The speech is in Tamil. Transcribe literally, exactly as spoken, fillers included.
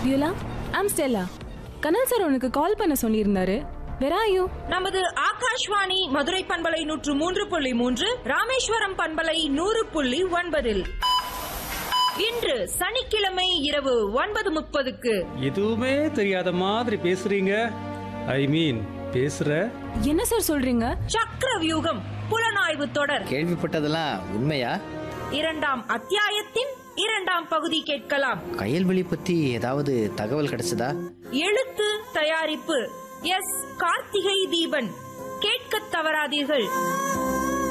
வியூலா, ஐம் ஸ்டெல்லா. கனல் சார் உனக்கு கால் பண்ண சொல்லியிருந்தாரு. Where are you? நமது ஆகாஷ்வாணி மதுரை பண்பலை நூற்று மூன்று புள்ளி மூன்று, ராமேஸ்வரம் பண்பலை நூறு புள்ளி ஒன்பதில் இன்று சனிக்கிழமை இரவு ஒன்பது முப்பதுக்கு. எதுவுமே தெரியாத மாதிரி பேசுறீங்க. ஐ மீன் பேசுற. என்ன சார் சொல்றீங்க? சக்கர வியூகம் புலனாய்வு தொடர். கேள்விப்பட்டதெல்லாம் உண்மையா? இரண்டாம் அத்தியாயத்தின் இரண்டாம் பகுதி கேட்கலாம். கயல்வெளி பத்தி ஏதாவது தகவல் கிடைச்சதா? எழுத்து தயாரிப்பு எஸ் கார்த்திகை தீபன். கேட்க தவறாதீர்கள்.